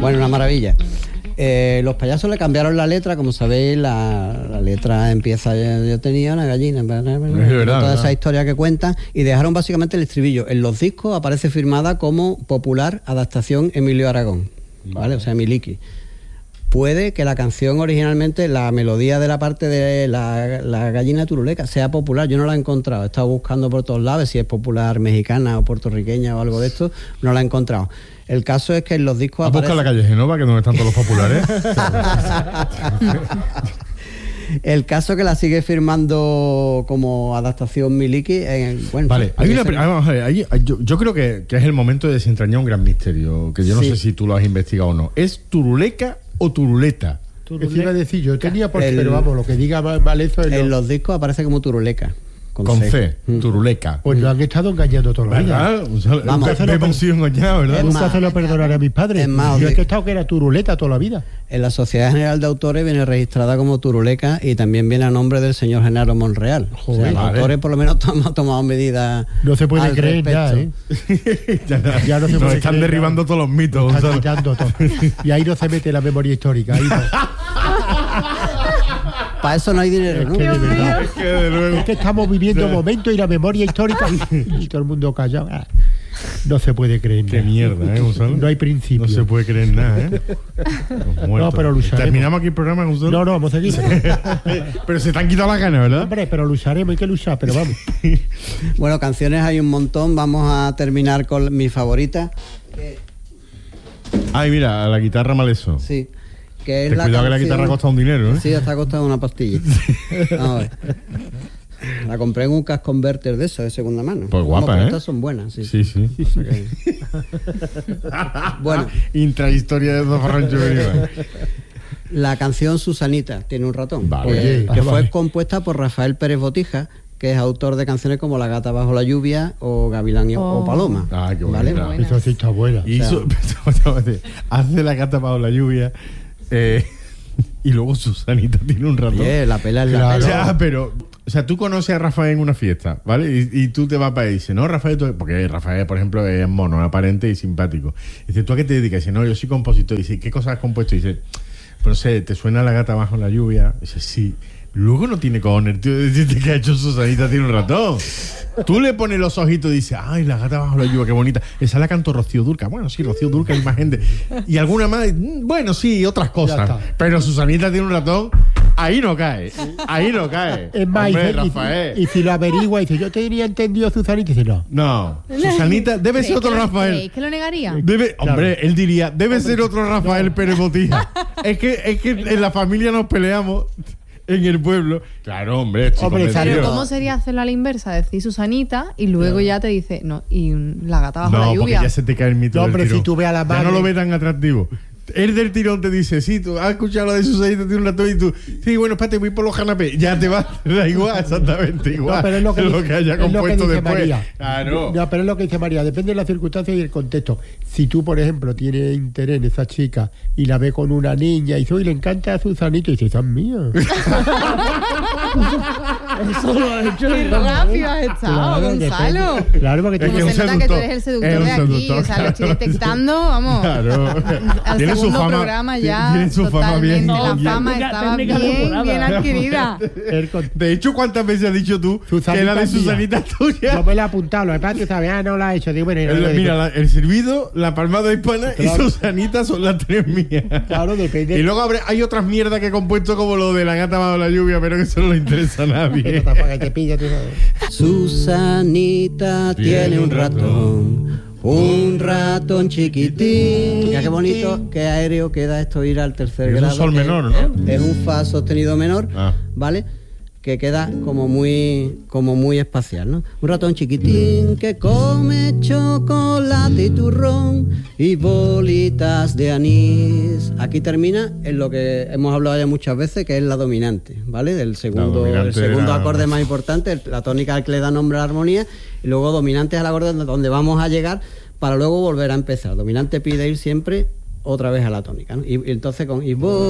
Bueno, una maravilla. Los payasos le cambiaron la letra, como sabéis, la letra empieza, yo tenía una gallina, toda esa historia que cuentan, y dejaron básicamente el estribillo. En los discos aparece firmada como popular adaptación Emilio Aragón, ¿vale? O sea, Miliki. Puede que la canción originalmente, la melodía de la parte de la gallina turuleca sea popular, yo no la he encontrado, he estado buscando por todos lados si es popular mexicana o puertorriqueña o algo de esto, no la he encontrado. El caso es que en los discos aparece... Busca la calle Genova, que no están todos los populares. El caso que la sigue firmando como adaptación Miliki. Bueno, vale, vamos a ver, yo creo que es el momento de desentrañar un gran misterio, que yo no sé si tú lo has investigado o no. ¿Es turuleca o turuleta? Eso iba a decir, yo tenía pero vamos, lo que diga Valezo... En los discos aparece como turuleca. Con C, turuleca. Pues lo han estado engañando toda la vida. Hemos sido engañados, ¿verdad? Nunca se lo perdonaré a mis padres. Yo he estado que era turuleta toda la vida. En la Sociedad General de Autores viene registrada como turuleca y también viene a nombre del señor Genaro Monreal. Joder, o sea, los autores por lo menos han tomado medidas. No se puede creer ya, ¿eh? ya no se puede están derribando todos los mitos. Están quitando todo. Y ahí no se mete la memoria histórica. Ahí no. Para eso no hay dinero, ¿no? Es que estamos viviendo momentos y la memoria histórica y todo el mundo callado. No se puede creer nada. Qué mierda, Gonzalo. No hay principio. No se puede creer nada, No, pero lucharemos. ¿Terminamos aquí el programa, Gonzalo? No, vamos a seguir. Pero se te han quitado las ganas, ¿verdad? Hombre, pero lucharemos, hay que luchar, pero vamos. Bueno, canciones hay un montón. Vamos a terminar con mi favorita. Ay, mira, la guitarra Maleso. Sí. Que es Ten cuidado, que la guitarra cuesta un dinero, ¿eh? Sí, está costando una pastilla. Vamos a ver. La compré en un Cash Converter de eso, de segunda mano. Pues guapa, estas son buenas, sí. Sí. Bueno. Intrahistoria de Don Rancho Beriba. La canción Susanita tiene un ratón. Vale. Que fue compuesta por Rafael Pérez Botija, que es autor de canciones como La gata bajo la lluvia o Gavilán o Paloma. Ah, qué ¿vale? Eso sí está buena. Y hace La gata bajo la lluvia. Y luego Susanita tiene un ratón. La pela es la pela. Ya, pero, o sea, tú conoces a Rafael en una fiesta, ¿vale? Y tú te vas para ahí y dices, no, Rafael, porque Rafael, por ejemplo, es mono, aparente y simpático. Y dices, ¿tú a qué te dedicas? Y dice, no, yo soy compositor. Y dice, ¿qué cosas has compuesto? Y dice, pues no sé, ¿te suena La gata bajo la lluvia? Y dice, sí. Luego no tiene cojones, tío, de decirte que ha hecho Susanita tiene un ratón. Tú le pones los ojitos y dices, ay, La gata bajo la lluvia, qué bonita. Esa la cantó Rocío Dúrcal. Bueno, sí, Rocío Dúrcal hay más gente. Y alguna más, bueno, sí, otras cosas. Pero Susanita tiene un ratón, ahí no cae. Ahí no cae. Es más, hombre, Rafael. Y si lo averigua y dice, yo tenía entendido Susanita, y dice, no. No, Susanita debe ser otro Rafael. ¿Creéis que lo negaría? Hombre, él diría, debe ser otro Rafael Pérez Botija. Es que en la familia nos peleamos. En el pueblo. Claro, hombre. Pero ¿cómo sería hacerlo a la inversa? Decir Susanita y luego ya te dice, no, y La gata bajo la lluvia. No, porque ya se te cae el mito del tirón. Si tú ves a la madre... Ya no lo ve tan atractivo. Él del tirón te dice, sí, tú has escuchado lo de Susanita tiene un ratón y tú, sí, bueno, espérate, voy por los canapés. Ya te va, da igual, exactamente igual. No, pero es lo que haya compuesto después. María. Claro. No, pero es lo que dice María, depende de las circunstancias y el contexto. Si tú, por ejemplo, tienes interés en esa chica y la ves con una niña y dices, uy, le encanta a Susanito, y dices, esa es mía. Eso lo ha hecho. Qué rápido has estado, Gonzalo. Claro, porque como se nota que tú eres el seductor de aquí, o sea, lo estoy detectando, vamos. Claro. Al segundo programa ya. Tiene su fama bien. La fama estaba bien adquirida. De hecho, ¿cuántas veces has dicho tú que la de Susanita es tuya? Yo me la he apuntado, lo que pasa es que sabía, no la he hecho. Digo, bueno, mira, el servido, la palmada hispana y Susanita son las tres mías. Claro, depende. Y luego hay otras mierdas que he compuesto como lo de La gata bajo la lluvia, pero que eso no le interesa a nadie. Susanita tiene un ratón chiquitín. Mira qué bonito, qué aéreo queda esto ir al tercer grado. Es un sol menor, ¿no? Es un fa sostenido menor, ¿vale? Que queda como muy espacial, ¿no? Un ratón chiquitín que come chocolate y turrón y bolitas de anís. Aquí termina en lo que hemos hablado ya muchas veces, que es la dominante, ¿vale? El segundo acorde más importante, la tónica al que le da nombre a la armonía, y luego dominante es el acorde donde vamos a llegar para luego volver a empezar. Dominante pide ir siempre otra vez a la tónica, ¿no? Y entonces con